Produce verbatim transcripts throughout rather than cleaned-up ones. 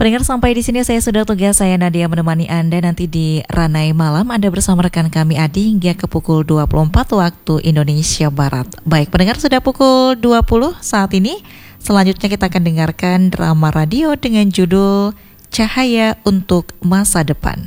Pendengar, sampai di sini saya sudah tugas, saya Nadia menemani Anda nanti di Ranai Malam. Anda bersama rekan kami Adi hingga ke pukul dua puluh empat waktu Indonesia Barat. Baik, pendengar, sudah pukul dua puluh saat ini. Selanjutnya kita akan dengarkan drama radio dengan judul Cahaya untuk Masa Depan.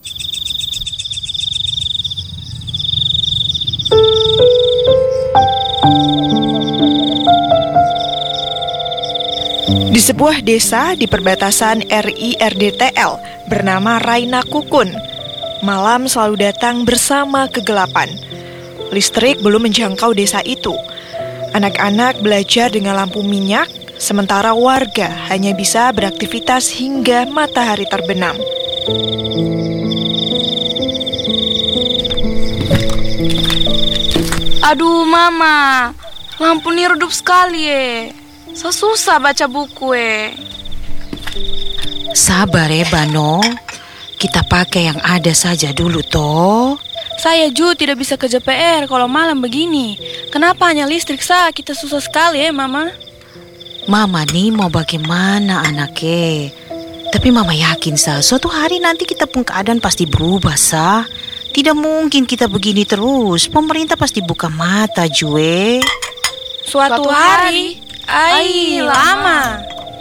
Di sebuah desa di perbatasan R I R D T L bernama Raina Kukun, malam selalu datang bersama kegelapan. Listrik belum menjangkau desa itu. Anak-anak belajar dengan lampu minyak, sementara warga hanya bisa beraktivitas hingga matahari terbenam. Aduh mama, lampu ini redup sekali ya. So susah baca buku eh. Sabar ya Bano, kita pakai yang ada saja dulu toh. Saya juga tidak bisa kerja P R kalau malam begini. Kenapa hanya listrik sah? Kita susah sekali ya mama. Mama nih mau bagaimana anaknya. Tapi mama yakin sah, suatu hari nanti kita pun keadaan pasti berubah sah. Tidak mungkin kita begini terus. Pemerintah pasti buka mata Jue. Suatu, Suatu hari, ai lama.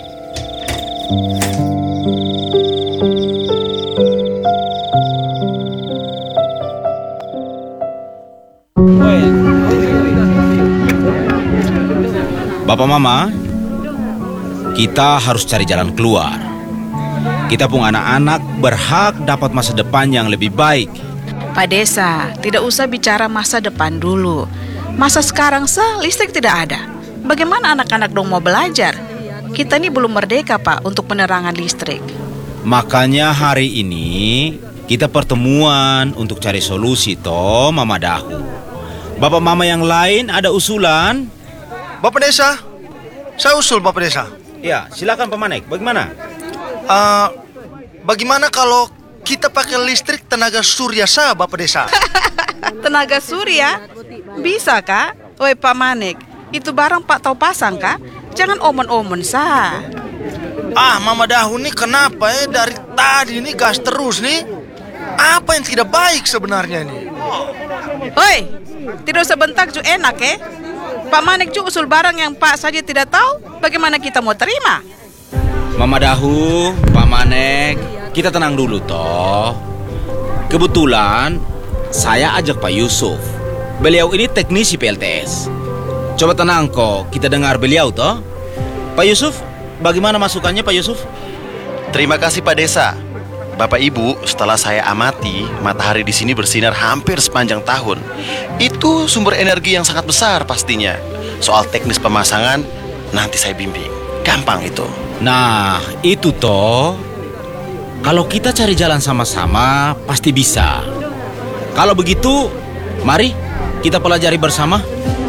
Bapak Mama, kita harus cari jalan keluar. Kita pun anak-anak berhak dapat masa depan yang lebih baik. Pak Desa, tidak usah bicara masa depan dulu. Masa sekarang sah, listrik tidak ada. Bagaimana anak-anak dong mau belajar? Kita ini belum merdeka Pak untuk penerangan listrik. Makanya hari ini kita pertemuan untuk cari solusi toh Mama Dahu. Bapak Mama yang lain ada usulan? Bapak Desa, saya usul Bapak Desa. Ya, silakan Pak Manek. Bagaimana? Uh, bagaimana kalau kita pakai listrik tenaga surya sah Bapak Desa? Tenaga surya? Bisa kak? Woi Pak Manek, itu barang Pak tahu pasang kak? Jangan omon-omon sah. Ah, Mama Dahu nih kenapa ya dari tadi nih gas terus nih? Apa yang tidak baik sebenarnya nih? Woi, tidak usah bentak ju enak ya. Pak Manek ju usul barang yang Pak saja tidak tahu. Bagaimana kita mau terima? Mama Dahu, Pak Manek, kita tenang dulu toh. Kebetulan saya ajak Pak Yusuf. Beliau ini teknisi P L T S. Coba tenang kok, kita dengar beliau toh. Pak Yusuf, bagaimana masukannya Pak Yusuf? Terima kasih Pak Desa. Bapak Ibu, setelah saya amati, matahari di sini bersinar hampir sepanjang tahun. Itu sumber energi yang sangat besar pastinya. Soal teknis pemasangan, nanti saya bimbing. Gampang itu. Nah, itu toh. Kalau kita cari jalan sama-sama, pasti bisa. Kalau begitu, mari kita pelajari bersama.